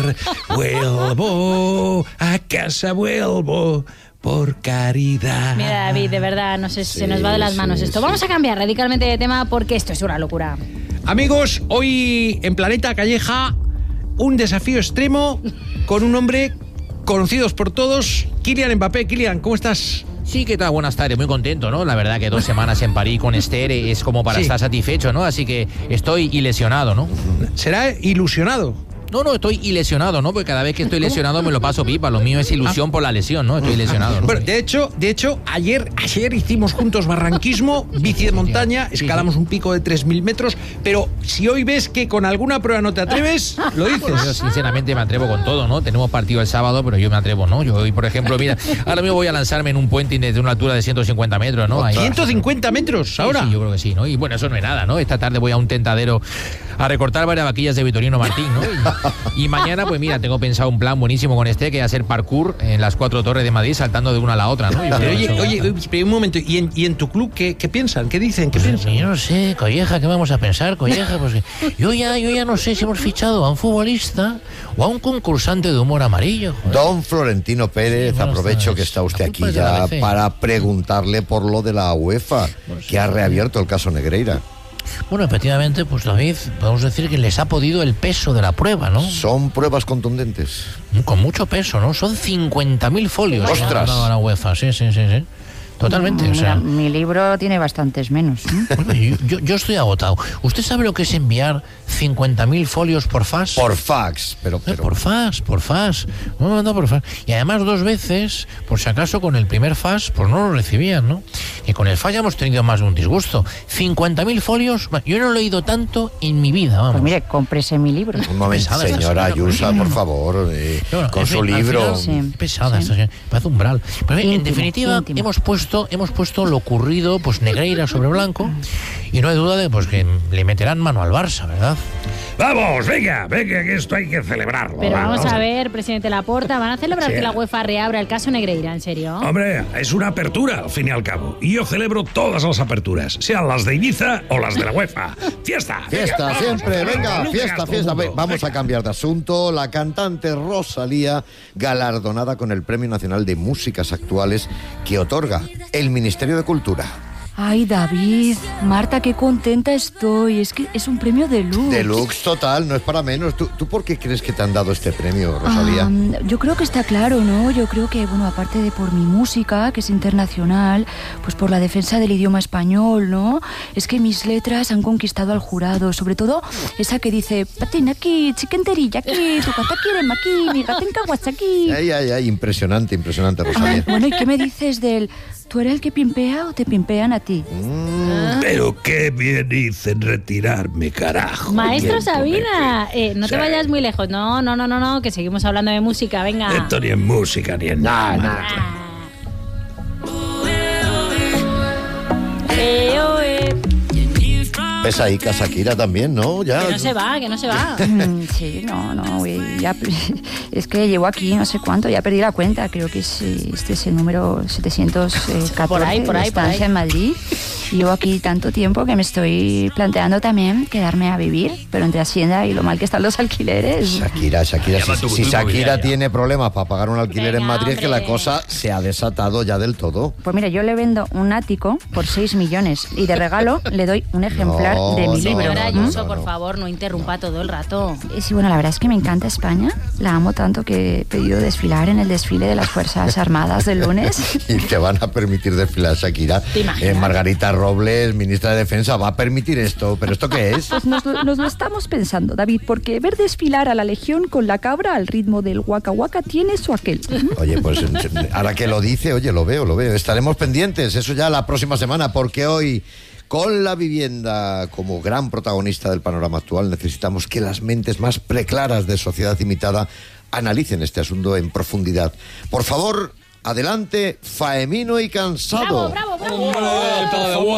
trabajar. Vuelvo a casa, vuelvo por caridad. Mira, David, de verdad, no sé, se nos va de las manos esto. Vamos a cambiar radicalmente de tema porque esto es una locura. Amigos, hoy en Planeta Calleja, un desafío extremo con un hombre conocidos por todos, Kylian Mbappé. Kylian, ¿cómo estás? Sí, ¿qué tal? Buenas tardes, muy contento, ¿no? La verdad que 2 semanas en París con Esther es como para estar satisfecho, ¿no? Así que estoy ilesionado, ¿no? ¿Será ilusionado? No, estoy ilesionado, ¿no? Porque cada vez que estoy lesionado me lo paso pipa. Lo mío es ilusión por la lesión, ¿no? Estoy lesionado, ¿no? Bueno, de hecho, ayer hicimos juntos barranquismo, bici de montaña, escalamos un pico de 3.000 metros, pero si hoy ves que con alguna prueba no te atreves, lo dices. Yo sinceramente me atrevo con todo, ¿no? Tenemos partido el sábado, pero yo me atrevo, ¿no? Yo hoy, por ejemplo, mira, ahora mismo voy a lanzarme en un puente desde una altura de 150 metros, ¿no? Ahí. 150 metros ahora. Sí, yo creo que sí, ¿no? Y bueno, eso no es nada, ¿no? Esta tarde voy a un tentadero a recortar varias vaquillas de Vitorino Martín, ¿no? Y mañana, pues mira, tengo pensado un plan buenísimo con que es hacer parkour en las 4 torres de Madrid saltando de una a la otra, ¿no? Oye, un momento, ¿y en tu club qué piensan? ¿Qué dicen? ¿Qué piensan? Yo no sé, Colleja, ¿qué vamos a pensar, Colleja? Pues yo ya no sé si hemos fichado a un futbolista o a un concursante de humor amarillo. Joder. Don Florentino Pérez, Sí, aprovecho que está usted aquí ya para preguntarle por lo de la UEFA, que ha reabierto el caso Negreira. Bueno, efectivamente, pues David, podemos decir que les ha podido el peso de la prueba, ¿no? Son pruebas contundentes. Con mucho peso, ¿no? Son 50.000 folios. ¡Ostras! Que ha dado a la UEFA, sí. Totalmente, Mira, o sea... mi libro tiene bastantes menos. Yo estoy agotado. ¿Usted sabe lo que es enviar 50.000 folios por fax? Por fax, pero... Por fax. No, por fax. Y además 2 veces, por si acaso con el primer fax, pues no lo recibían, ¿no? Y con el fax ya hemos tenido más de un disgusto. 50.000 folios, yo no lo he leído tanto en mi vida, vamos. Pues mire, cómprese mi libro. Un momento, señora Ayuso, por favor, con su libro. Sí. Pesada, Sí. me parece umbral. Pero en Íntimo, definitiva, íntimo. hemos puesto lo ocurrido, pues Negreira sobre blanco, y no hay duda de pues que le meterán mano al Barça, ¿verdad? Vamos, venga, que esto hay que celebrarlo. Pero vamos a ver. ver, presidente Laporta, ¿van a celebrar que la UEFA reabra el caso Negreira, en serio? Hombre, es una apertura, al fin y al cabo. Y yo celebro todas las aperturas, sean las de Ibiza o las de la UEFA. ¡Fiesta! Fiesta, siempre, venga, Lucas, fiesta. todo el mundo. Vamos a cambiar de asunto. La cantante Rosalía, galardonada con el Premio Nacional de Músicas Actuales que otorga el Ministerio de Cultura. Ay, David, Marta, qué contenta estoy. Es que es un premio deluxe. Deluxe total, no es para menos. ¿Tú por qué crees que te han dado este premio, Rosalía? Yo creo que está claro, ¿no? Yo creo que, bueno, aparte de por mi música, que es internacional, pues por la defensa del idioma español, ¿no? Es que mis letras han conquistado al jurado, sobre todo esa que dice, patín aquí, chiquenterilla aquí, tu gata quiere aquí, mi gata en aquí. Ay, impresionante, Rosalía. Bueno, ¿y qué me dices del... ¿Tú eres el que pimpea o te pimpean a ti? Pero qué bien hice en retirarme, carajo. Maestro Bien, Sabina, no te Sí. vayas muy lejos. No, que seguimos hablando de música, venga. Esto ni en música ni en nada. Ves ahí Shakira también, ¿no? Ya. Que no se va. Sí, no, ya, es que llevo aquí no sé cuánto, ya perdí la cuenta, creo que este es el número 714 Por ahí. de estancia en Madrid. Llevo aquí tanto tiempo que me estoy planteando también quedarme a vivir, pero entre Hacienda y lo mal que están los alquileres. Shakira, si Shakira tiene problemas para pagar un alquiler en Venga, Madrid, es que la hombre. cosa se ha desatado ya del todo. Pues mira, yo le vendo un ático por 6 millones y de regalo le doy un ejemplar de mi libro. Señora Ayuso, no. por favor, no interrumpa todo el rato. Sí, bueno, la verdad es que me encanta España. La amo tanto que he pedido desfilar en el desfile de las Fuerzas Armadas del lunes. Y te van a permitir desfilar, Shakira. ¿Te imaginas? Margarita Robles, ministra de Defensa, va a permitir esto. ¿Pero esto qué es? Pues nos lo estamos pensando, David, porque ver desfilar a la Legión con la cabra al ritmo del Waka Waka tiene su aquel. Oye, pues ahora que lo dice, oye, lo veo. Estaremos pendientes, eso ya la próxima semana, porque hoy, con la vivienda como gran protagonista del panorama actual, necesitamos que las mentes más preclaras de Sociedad Imitada analicen este asunto en profundidad. Por favor, adelante, Faemino y Cansado. Bravo. Buenas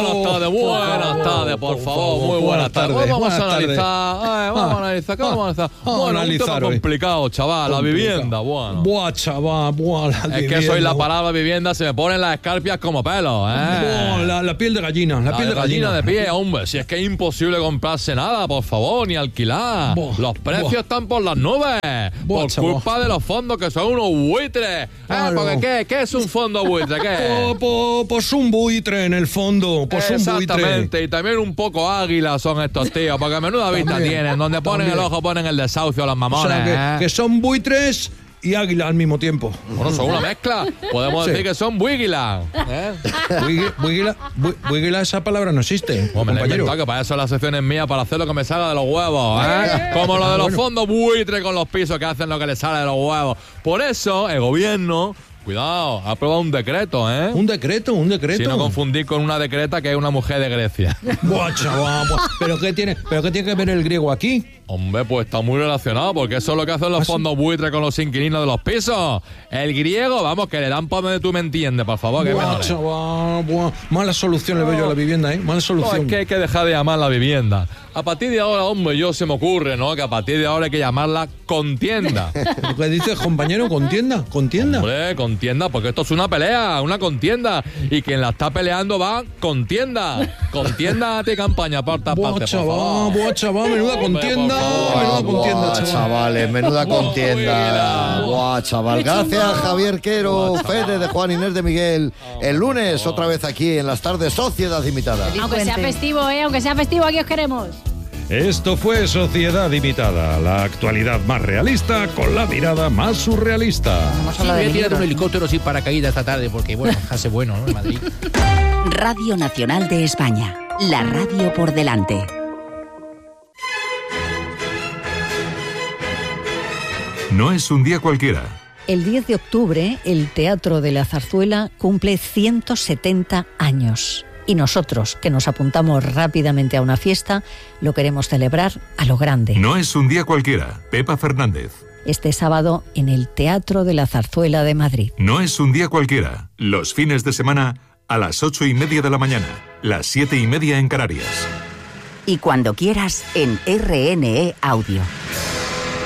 tardes, por favor, muy buenas tardes. Vamos a analizar, ¿qué vamos a analizar? Bueno, un tema complicado, chaval, la vivienda, bueno. Buah, chaval, buah, la vivienda. Es que soy la palabra vivienda, se me ponen las escarpias como pelos, Buah, la piel de gallina, la piel de gallina. de pie, hombre, si es que es imposible comprarse nada, por favor, ni alquilar. Los precios están por las nubes, por culpa de los fondos que son unos buitres. Porque ¿qué es un fondo buitre? ¿Qué? Pues un buitre en el fondo, pues un buitre. Exactamente, y también un poco águila son estos tíos, porque menuda vista tienen, donde ponen el ojo ponen el desahucio los mamones. O sea, que son buitres y águila al mismo tiempo. Bueno, son una mezcla. Podemos decir que son buíguila. Buíguila, esa palabra no existe. Me la he inventado, que para eso la sección es mía, para hacer lo que me salga de los huevos. Como lo de los fondos buitre con los pisos que hacen lo que les sale de los huevos. Por eso, el gobierno... Cuidado, ha aprobado un decreto, ¿eh? Un decreto. Si no confundir con una decreta que es una mujer de Grecia. Buah, chaval, ¿Pero qué tiene que ver el griego aquí? Hombre, pues está muy relacionado, porque eso es lo que hacen los fondos buitres con los inquilinos de los pisos. El griego, vamos, que le dan por donde tú me entiendes, por favor. Buah, chaval, mala solución le veo yo a la vivienda, ¿eh? Mala solución. No, es que hay que dejar de llamar la vivienda. A partir de ahora, hombre, se me ocurre, ¿no? Que a partir de ahora hay que llamarla contienda. ¿Qué dices, compañero? ¿Contienda? Hombre, contienda, porque esto es una pelea, una contienda. Y quien la está peleando va contienda. Contienda a ti campaña, por parte, por favor. Buah, chaval, menuda contienda. Chavales, menuda contienda. Buah, chaval. Gracias, Javier Quero, Fede de Juan, Inés de Miguel. El lunes, otra vez aquí en las tardes, Sociedad Imitada. Aunque sea festivo, aunque sea festivo, aquí os queremos. Esto fue Sociedad Imitada, la actualidad más realista con la mirada más surrealista. Voy a tirar un helicóptero sin paracaídas esta tarde, porque bueno, hace bueno, ¿no? En Madrid. Radio Nacional de España, la radio por delante. No es un día cualquiera. El 10 de octubre, el Teatro de la Zarzuela cumple 170 años. Y nosotros, que nos apuntamos rápidamente a una fiesta, lo queremos celebrar a lo grande. No es un día cualquiera. Pepa Fernández. Este sábado en el Teatro de la Zarzuela de Madrid. No es un día cualquiera. Los fines de semana a las 8:30 de la mañana, las 7:30 en Canarias. Y cuando quieras en RNE Audio.